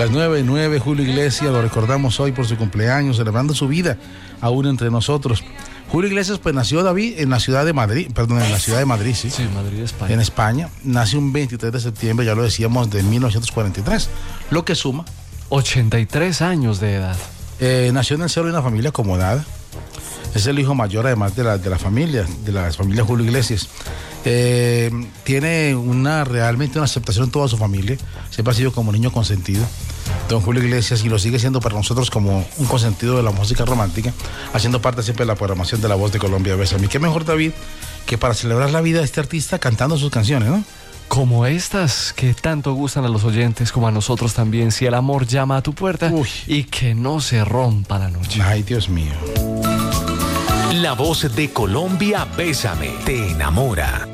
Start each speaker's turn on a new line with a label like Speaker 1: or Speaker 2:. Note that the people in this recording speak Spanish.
Speaker 1: Las 9:09, Julio Iglesias, lo recordamos hoy por su cumpleaños, celebrando su vida aún entre nosotros. Julio Iglesias, pues nació, David, en la ciudad de Madrid, sí.
Speaker 2: Sí, Madrid, España.
Speaker 1: En España. Nació un 23 de septiembre, ya lo decíamos, de 1943, lo que suma
Speaker 2: 83 años de edad.
Speaker 1: Nació en el seno de una familia acomodada. Es el hijo mayor, además de la familia Julio Iglesias. Tiene realmente una aceptación en toda su familia. Siempre ha sido como niño consentido don Julio Iglesias, y lo sigue siendo para nosotros como un consentido de la música romántica, haciendo parte siempre de la programación de La Voz de Colombia. Bésame. Qué mejor, David, que para celebrar la vida de este artista cantando sus canciones, ¿no?
Speaker 2: Como estas que tanto gustan a los oyentes como a nosotros también. Si el amor llama a tu puerta.
Speaker 1: Uy.
Speaker 2: Y que no se rompa la noche.
Speaker 1: Ay, Dios mío.
Speaker 3: La Voz de Colombia, Bésame, te enamora.